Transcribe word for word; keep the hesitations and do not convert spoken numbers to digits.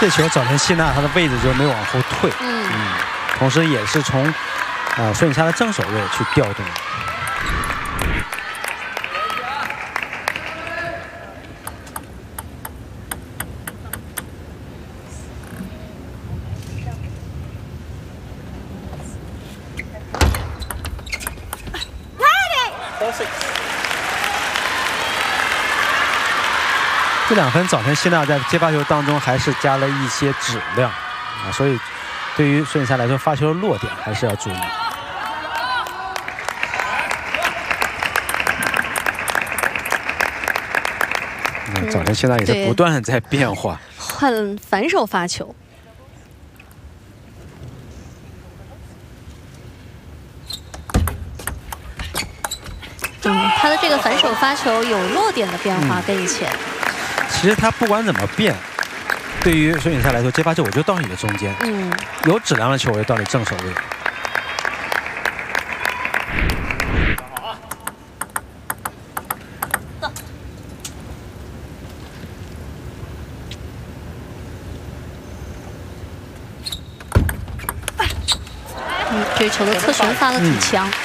这球早田希娜她的位置就没往后退， 嗯， 嗯，同时也是从啊、呃、孙颖莎的正手位去调动。 这两分，早田希娜在接发球当中还是加了一些质量啊，所以对于孙颖莎来说，发球的落点还是要注意。嗯，早田希娜也是不断的在变化， 换反手发球。 嗯，他的这个反手发球有落点的变化，跟以前。 其实他不管怎么变，对于孙颖莎来说，接发球我就到你的中间。 嗯， 有质量的球我就到你正手位。 嗯，这球的侧旋发的挺强。嗯